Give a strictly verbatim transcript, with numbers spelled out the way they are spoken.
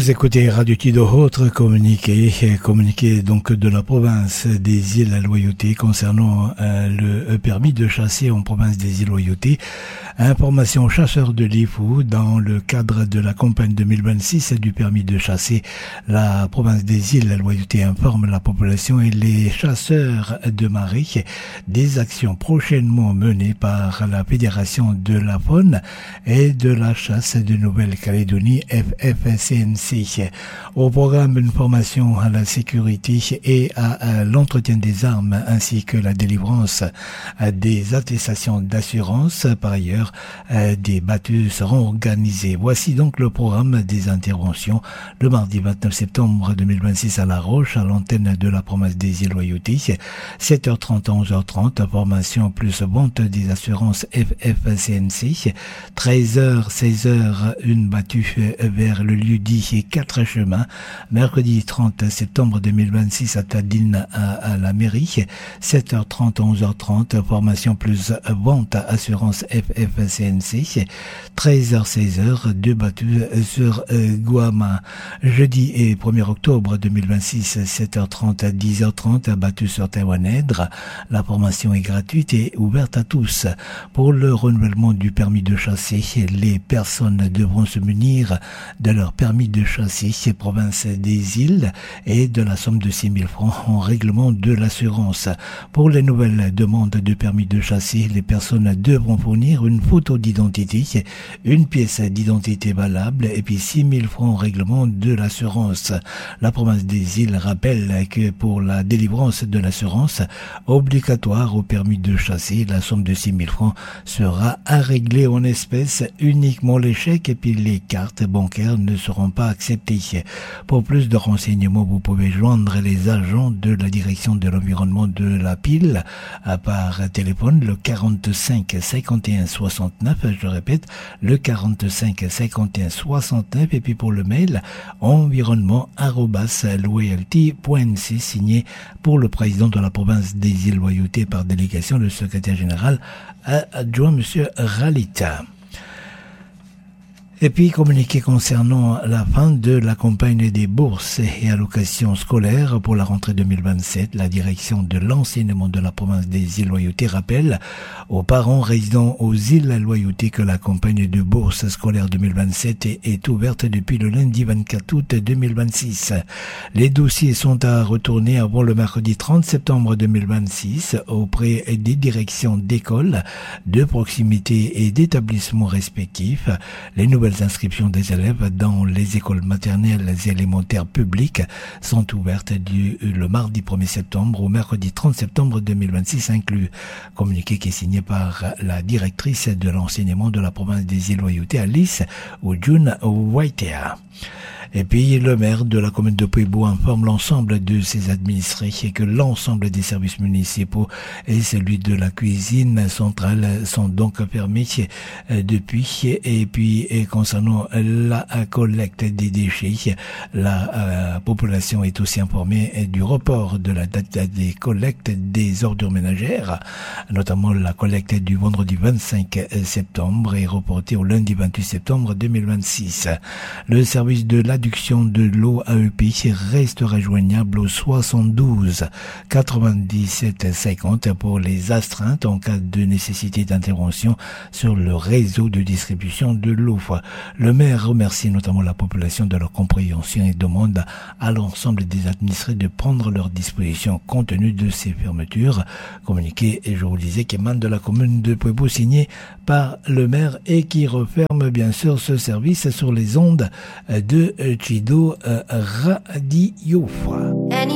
Vous écoutez Radio Kido, autre communiqué, communiqué donc de la province des îles Loyauté concernant euh, le permis de chasser en province des îles Loyauté. Information chasseurs de Lifou, dans le cadre de la campagne deux mille vingt-six du permis de chasser, la province des îles Loyauté informe la population et les chasseurs de marée des actions prochainement menées par la Fédération de la faune et de la chasse de Nouvelle-Calédonie, F F C N C. Au programme, une formation à la sécurité et à, à l'entretien des armes ainsi que la délivrance des attestations d'assurance. Par ailleurs, des battues seront organisées. Voici donc le programme des interventions le mardi vingt-neuf septembre deux mille vingt-six à La Roche, à l'antenne de la province des îles Loyauté. sept heures trente à onze heures trente, formation plus vente des assurances F F C N C. treize heures, seize heures, une battue vers le lieu dit et quatre chemins. Mercredi trente septembre deux mille vingt-six à Tadine à, à la mairie. sept heures trente à onze heures trente, formation plus vente assurance F F C N C. treize heures, seize heures, deux battues sur euh, Guama. Jeudi et premier octobre deux mille vingt-six, sept heures trente à dix heures trente, battues sur Taïwanèdre. La formation est gratuite et ouverte à tous. Pour le renouvellement du permis de chasser, les personnes devront se munir de leur permis de chasser province des îles et de la somme de six mille francs en règlement de l'assurance. Pour les nouvelles demandes de permis de chasser, les personnes devront fournir une photo d'identité, une pièce d'identité valable et puis six mille francs en règlement de l'assurance. La province des îles rappelle que pour la délivrance de l'assurance obligatoire au permis de chasser, la somme de six mille francs sera à régler en espèces. Uniquement les chèques et puis les cartes bancaires ne seront pas acceptées. Pour plus de renseignements, vous pouvez joindre les agents de la direction de l'environnement de la Pile par téléphone le quarante-cinq cinquante et un soixante-neuf, je répète, le quarante-cinq cinquante et un soixante-neuf, et puis pour le mail environnement arobase loyalty point n c, signé pour le président de la province des îles Loyauté par délégation, le secrétaire général adjoint monsieur Ralita. Et puis, communiqué concernant la fin de la campagne des bourses et allocations scolaires pour la rentrée deux mille vingt-sept, la direction de l'enseignement de la province des îles Loyauté rappelle aux parents résidant aux îles Loyauté que la campagne de bourse scolaire deux mille vingt-sept est, est ouverte depuis le lundi vingt-quatre août deux mille vingt-six. Les dossiers sont à retourner avant le mercredi trente septembre deux mille vingt-six auprès des directions d'écoles, de proximité et d'établissements respectifs. Les nouvelles inscriptions des élèves dans les écoles maternelles et élémentaires publiques sont ouvertes du le mardi premier septembre au mercredi trente septembre deux mille vingt-six inclus. Communiqué qui est signé par la directrice de l'enseignement de la province des îles Loyauté, Alice Ojun Waitea. Et puis, le maire de la commune de Pueblo informe l'ensemble de ses administrés et que l'ensemble des services municipaux et celui de la cuisine centrale sont donc fermés depuis. Et puis, et concernant la collecte des déchets, la euh, population est aussi informée du report de la date des collectes des ordures ménagères, notamment la collecte du vendredi vingt-cinq septembre est reportée au lundi vingt-huit septembre deux mille vingt-six. Le service de la L'adduction de l'eau A E P restera joignable au soixante-douze quatre-vingt-dix-sept cinquante pour les astreintes en cas de nécessité d'intervention sur le réseau de distribution de l'eau. Le maire remercie notamment la population de leur compréhension et demande à l'ensemble des administrés de prendre leurs dispositions compte tenu de ces fermetures. Communiqué, et je vous le disais, qui émane de la commune de Pueblo, signé par le maire et qui referme bien sûr ce service sur les ondes de Chido Radio.